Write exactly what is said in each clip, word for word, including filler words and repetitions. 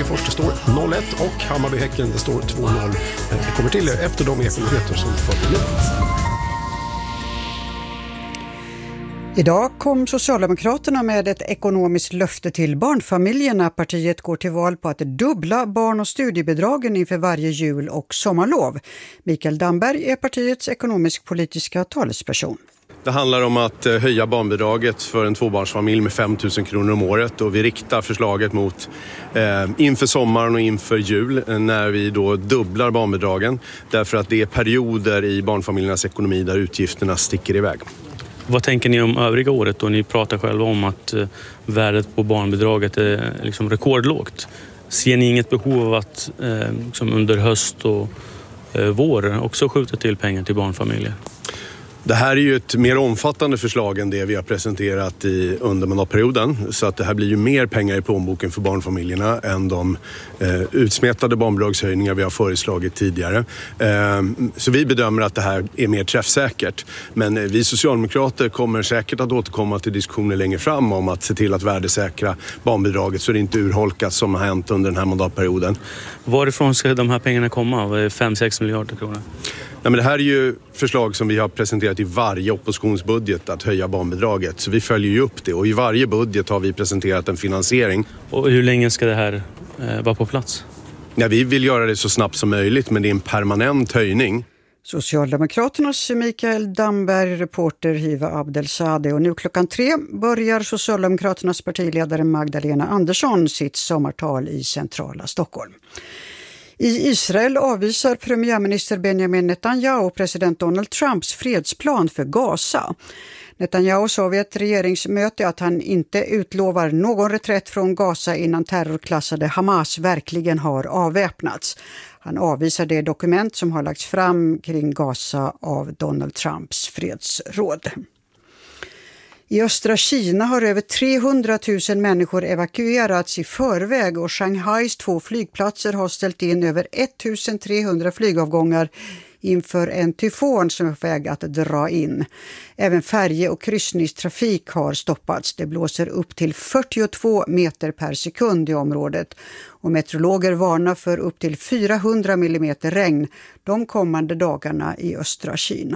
Degerfors det står noll ett och Hammarby-Häcken det står två noll. Det kommer till er efter de ekonomier som följer nu. Idag kom Socialdemokraterna med ett ekonomiskt löfte till barnfamiljerna. Partiet går till val på att dubbla barn- och studiebidragen inför varje jul- och sommarlov. Mikael Damberg är partiets ekonomisk-politiska talesperson. Det handlar om att höja barnbidraget för en tvåbarnsfamilj med fem tusen kronor om året och vi riktar förslaget mot eh, inför sommaren och inför jul när vi då dubblar barnbidragen därför att det är perioder i barnfamiljernas ekonomi där utgifterna sticker iväg. Vad tänker ni om övriga året då? Ni pratar själva om att eh, värdet på barnbidraget är liksom rekordlågt. Ser ni inget behov av att eh, liksom under höst och eh, vår också skjuta till pengar till barnfamiljer? Det här är ju ett mer omfattande förslag än det vi har presenterat i under mandatperioden. Så att det här blir ju mer pengar i plånboken för barnfamiljerna än de eh, utsmetade barnbidragshöjningar vi har föreslagit tidigare. Eh, så vi bedömer att det här är mer träffsäkert. Men eh, vi socialdemokrater kommer säkert att återkomma till diskussioner längre fram om att se till att värdesäkra barnbidraget så det inte urholkas som har hänt under den här mandatperioden. Varifrån ska de här pengarna komma? fem sex miljarder kronor? Nej, men det här är ju förslag som vi har presenterat i varje oppositionsbudget att höja barnbidraget. Så vi följer ju upp det och i varje budget har vi presenterat en finansiering. Och hur länge ska det här eh, vara på plats? Nej, vi vill göra det så snabbt som möjligt men det är en permanent höjning. Socialdemokraternas Mikael Damberg, reporter Hiva Abdelsade. Och nu klockan tre börjar Socialdemokraternas partiledare Magdalena Andersson sitt sommartal i centrala Stockholm. I Israel avvisar premiärminister Benjamin Netanyahu och president Donald Trumps fredsplan för Gaza. Netanyahu sa vid ett regeringsmöte att han inte utlovar någon reträtt från Gaza innan terrorklassade Hamas verkligen har avväpnats. Han avvisar det dokument som har lagts fram kring Gaza av Donald Trumps fredsråd. I östra Kina har över trehundratusen människor evakuerats i förväg och Shanghais två flygplatser har ställt in över ettusentrehundra flygavgångar inför en tyfon som är på väg att dra in. Även färje- och kryssningstrafik har stoppats. Det blåser upp till fyrtiotvå meter per sekund i området och meteorologer varnar för upp till fyrahundra millimeter regn de kommande dagarna i östra Kina.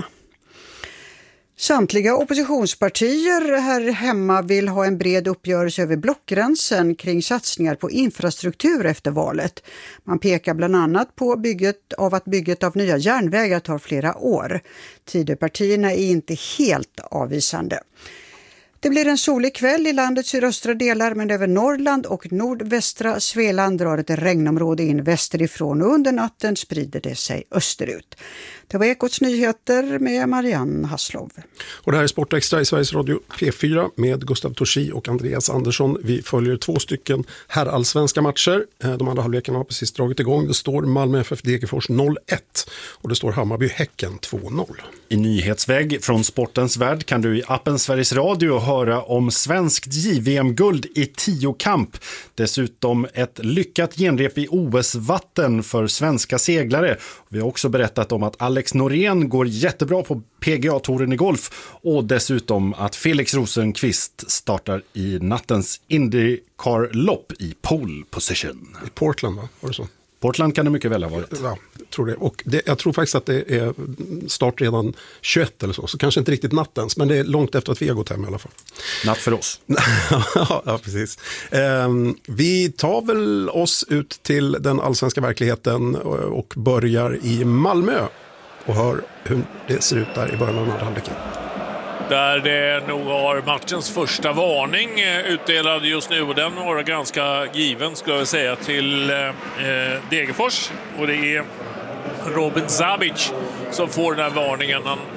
Samtliga oppositionspartier här hemma vill ha en bred uppgörelse över blockgränsen kring satsningar på infrastruktur efter valet. Man pekar bland annat på bygget av att bygget av nya järnvägar tar flera år. Tidöpartierna är inte helt avvisande. Det blir en solig kväll i landets sydöstra delar men över Norrland och nordvästra Svealand drar ett regnområde in västerifrån och under natten sprider det sig österut. Det var Ekots nyheter med Marianne Hasslov. Och det här är Sportextra i Sveriges Radio P fyra med Gustav Torsi och Andreas Andersson. Vi följer två stycken herrallsvenska matcher. De andra halvlekarna har precis dragit igång. Det står Malmö F F Degerfors noll ett och det står Hammarby-Häcken två noll. I nyhetsväg från sportens värld kan du i appen Sveriges Radio höra om svenskt J V M-guld i tiokamp. Dessutom ett lyckat genrep i O S-vatten för svenska seglare. Vi har också berättat om att Alex Norén går jättebra på P G A-touren i golf och dessutom att Felix Rosenqvist startar i nattens IndyCar-lopp i pole position. I Portland, va? Var det så? Portland kan det mycket väl ha varit. Ja, jag tror det. Och det, jag tror faktiskt att det är start redan tjugoett eller så. Så kanske inte riktigt nattens, men det är långt efter att vi har gått hem i alla fall. Natt för oss. Ja, precis. Um, vi tar väl oss ut till den allsvenska verkligheten och börjar i Malmö. Och hör hur det ser ut där i början av den andra halvleken. Där det nog har matchens första varning utdelad just nu och den var ganska given skulle jag säga till eh, Degerfors och det är Robin Zabic som får den här varningen. Han